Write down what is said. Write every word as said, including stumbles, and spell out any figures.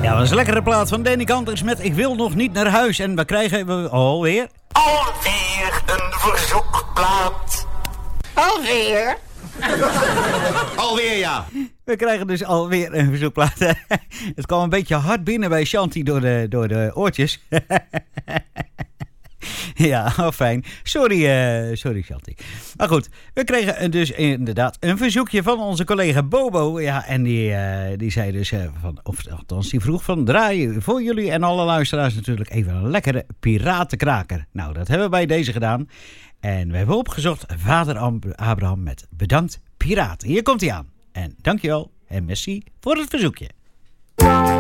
Ja, dat is een lekkere plaat van Danny Kanters met Ik wil nog niet naar huis. En we krijgen we alweer... Alweer een verzoekplaat. Alweer? Alweer, ja. We krijgen dus alweer een verzoekplaat. Het kwam een beetje hard binnen bij Shanti door de, door de oortjes. Ja, oh, fijn. Sorry, uh, sorry Shanti. Maar goed, we kregen dus inderdaad een verzoekje van onze collega Bobo. Ja, en die, uh, die zei dus, uh, van, of althans die vroeg van draaien voor jullie en alle luisteraars natuurlijk even een lekkere piratenkraker. Nou, dat hebben we bij deze gedaan. En we hebben opgezocht Vader Abraham met Bedankt Piraten. Hier komt hij aan. En dankjewel en merci voor het verzoekje.